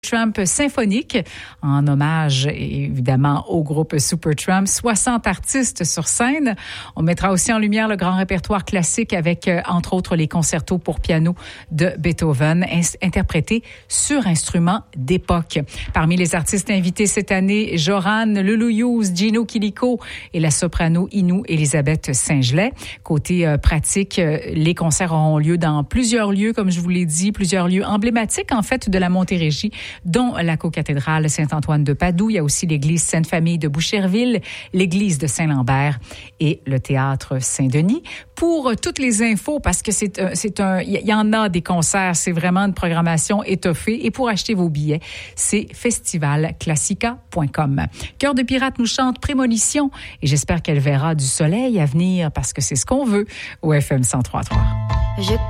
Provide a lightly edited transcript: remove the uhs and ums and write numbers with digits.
Trump symphonique, en hommage évidemment au groupe Supertramp. 60 artistes sur scène. On mettra aussi en lumière le grand répertoire classique avec, entre autres, les concertos pour piano de Beethoven, interprétés sur instruments d'époque. Parmi les artistes invités cette année, Joran Lelouyouz, Gino Chilico et la soprano Inou Elisabeth Saint-Gelais. Côté pratique, les concerts auront lieu dans plusieurs lieux, comme je vous l'ai dit, plusieurs lieux emblématiques, en fait, de la Montérégie, dont la cocathédrale Saint-Antoine de Padoue. Il y a aussi l'église Sainte-Famille de Boucherville, l'église de Saint-Lambert et le théâtre Saint-Denis. Pour toutes les infos, parce que il y en a des concerts, c'est vraiment une programmation étoffée. Et pour acheter vos billets, c'est festivalclassica.com. Cœur de pirate nous chante Prémonition et j'espère qu'elle verra du soleil à venir parce que c'est ce qu'on veut au FM 103.3.